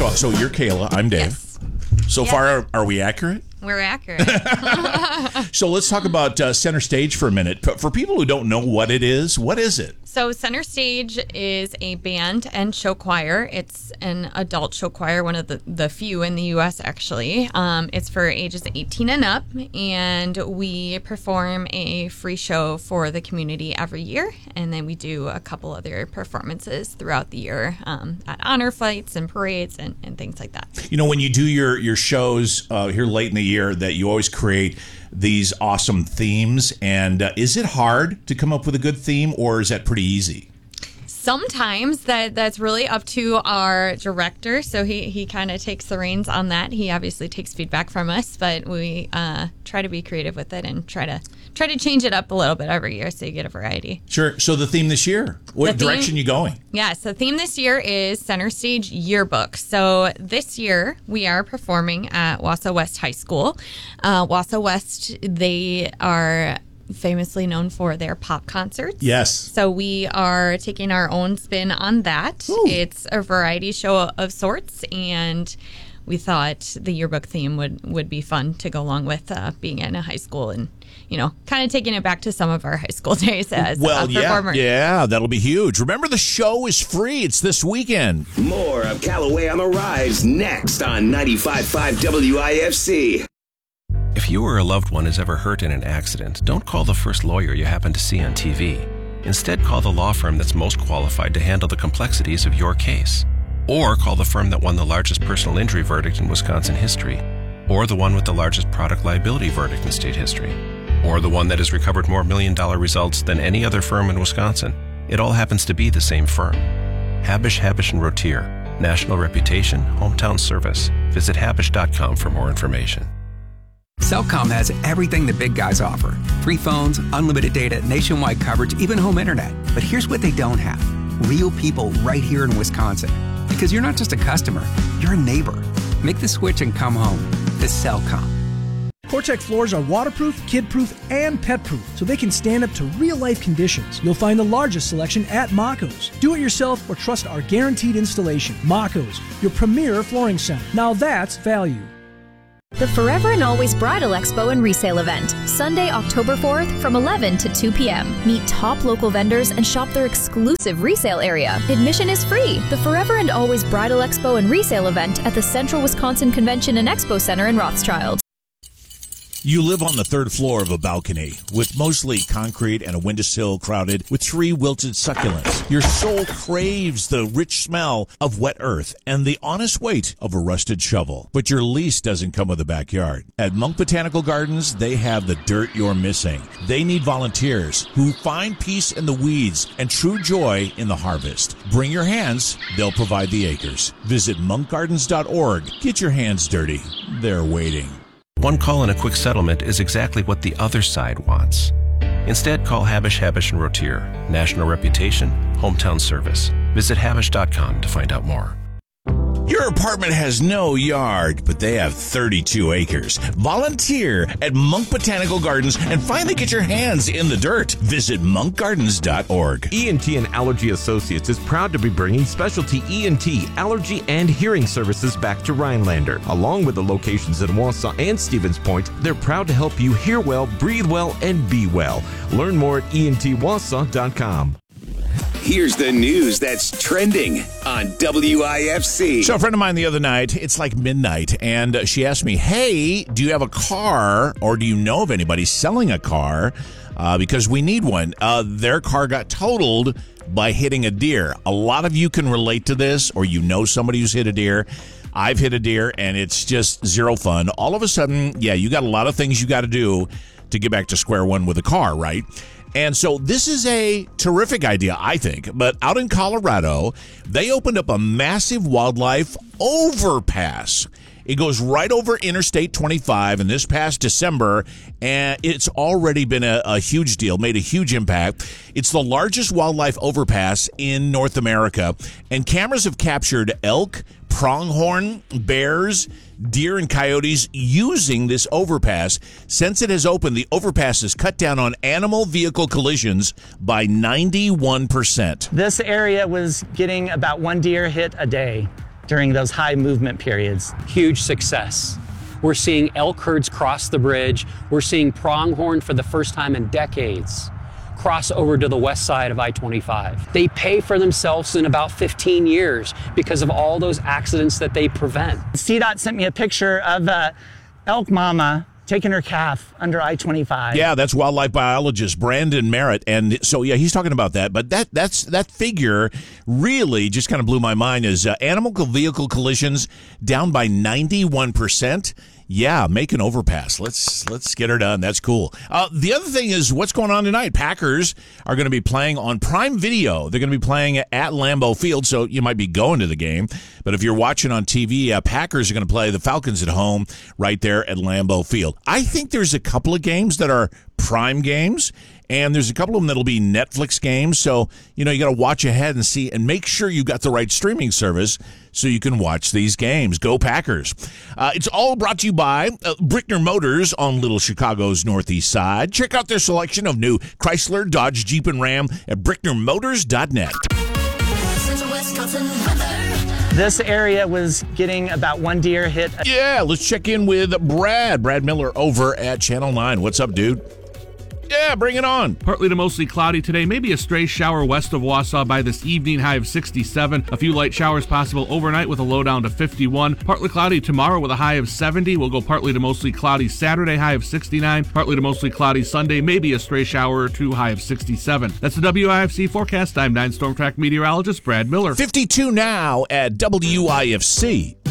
So you're Kayla. I'm Dave. Yes. So far, are we accurate? We're accurate. So let's talk about Center Stage for a minute. For people who don't know what it is, what is it? So Center Stage is a band and show choir. It's an adult show choir, one of the few in the U.S., actually. It's for ages 18 and up, and we perform a free show for the community every year, and then we do a couple other performances throughout the year at honor flights and parades and things like that. You know, when you do your shows here late in the year, that you always create these awesome themes, and is it hard to come up with a good theme, or is that pretty easy? Sometimes that's really up to our director, so he kind of takes the reins on that. He obviously takes feedback from us, but we try to be creative with it and try to change it up a little bit every year so you get a variety. Sure. So the theme this year, what direction are you going? Yeah, so the theme this year is Center Stage Yearbook. So this year we are performing at Wausau West High School. Wausau West, they are famously known for their pop concerts. Yes. So we are taking our own spin on that. Ooh. It's a variety show of sorts, and we thought the yearbook theme would be fun to go along with being in a high school and, you know, kind of taking it back to some of our high school days as a performer. Yeah, that'll be huge. Remember, the show is free. It's this weekend. More of Callaway on the Rise next on 95.5 WIFC. If you or a loved one is ever hurt in an accident, don't call the first lawyer you happen to see on TV. Instead, call the law firm that's most qualified to handle the complexities of your case. Or call the firm that won the largest personal injury verdict in Wisconsin history. Or the one with the largest product liability verdict in state history. Or the one that has recovered more million-dollar results than any other firm in Wisconsin. It all happens to be the same firm. Habush, Habush & Rotier. National reputation, hometown service. Visit Habush.com for more information. Cellcom has everything the big guys offer. Free phones, unlimited data, nationwide coverage, even home internet. But here's what they don't have. Real people right here in Wisconsin. Because you're not just a customer, you're a neighbor. Make the switch and come home to Cellcom. Portec floors are waterproof, kid-proof, and pet-proof, so they can stand up to real-life conditions. You'll find the largest selection at Maco's. Do it yourself or trust our guaranteed installation. Maco's, your premier flooring center. Now that's value. The Forever and Always Bridal Expo and Resale Event, Sunday, October 4th from 11 to 2 p.m. Meet top local vendors and shop their exclusive resale area. Admission is free. The Forever and Always Bridal Expo and Resale Event at the Central Wisconsin Convention and Expo Center in Rothschild. You live on the third floor of a balcony with mostly concrete and a windowsill crowded with 3 wilted succulents. Your soul craves the rich smell of wet earth and the honest weight of a rusted shovel. But your lease doesn't come with a backyard. At Monk Botanical Gardens, they have the dirt you're missing. They need volunteers who find peace in the weeds and true joy in the harvest. Bring your hands, they'll provide the acres. Visit monkgardens.org. Get your hands dirty. They're waiting. One call and a quick settlement is exactly what the other side wants. Instead, call Habush, Habush & Rotier. National reputation, hometown service. Visit Habush.com to find out more. Your apartment has no yard, but they have 32 acres. Volunteer at Monk Botanical Gardens and finally get your hands in the dirt. Visit monkgardens.org. ENT and Allergy Associates is proud to be bringing specialty ENT, allergy, and hearing services back to Rhinelander. Along with the locations in Wausau and Stevens Point, they're proud to help you hear well, breathe well, and be well. Learn more at entwausau.com. Here's the news that's trending on WIFC. So a friend of mine the other night, it's like midnight, and she asked me, hey, do you have a car or do you know of anybody selling a car? Because we need one. Their car got totaled by hitting a deer. A lot of you can relate to this, or you know somebody who's hit a deer. I've hit a deer, and it's just zero fun. All of a sudden, yeah, you got a lot of things you got to do to get back to square one with a car, right? And so this is a terrific idea, I think. But out in Colorado, they opened up a massive wildlife overpass. It goes right over Interstate 25 in this past December, and it's already been a huge deal, made a huge impact. It's the largest wildlife overpass in North America, and cameras have captured elk, pronghorn, bears, deer, and coyotes using this overpass. Since it has opened, the overpass has cut down on animal vehicle collisions by 91%. This area was getting about 1 deer hit a day. during those high movement periods. Huge success. We're seeing elk herds cross the bridge. We're seeing pronghorn for the first time in decades cross over to the west side of I-25. They pay for themselves in about 15 years because of all those accidents that they prevent. CDOT sent me a picture of elk mama taking her calf under I-25. Yeah, that's wildlife biologist Brandon Merritt. And so, yeah, he's talking about that. But that figure really just kind of blew my mind is animal vehicle collisions down by 91%. Yeah, make an overpass. Let's get her done. That's cool. The other thing is what's going on tonight. Packers are going to be playing on Prime Video. They're going to be playing at Lambeau Field, so you might be going to the game. But if you're watching on TV, Packers are going to play the Falcons at home right there at Lambeau Field. I think there's a couple of games that are Prime games, and there's a couple of them that'll be Netflix games. So, you got to watch ahead and see and make sure you got the right streaming service so you can watch these games. Go Packers. It's all brought to you by Brickner Motors on Little Chicago's Northeast Side. Check out their selection of new Chrysler, Dodge, Jeep, and Ram at BricknerMotors.net. This area was getting about one deer hit. Yeah, let's check in with Brad Miller over at Channel 9. What's up, dude? Yeah, bring it on. Partly to mostly cloudy today. Maybe a stray shower west of Wausau by this evening, high of 67. A few light showers possible overnight with a low down to 51. Partly cloudy tomorrow with a high of 70. We'll go partly to mostly cloudy Saturday, high of 69. Partly to mostly cloudy Sunday, maybe a stray shower or two, high of 67. That's the WIFC forecast. I'm 9 Storm Track meteorologist Brad Miller. 52 now at WIFC.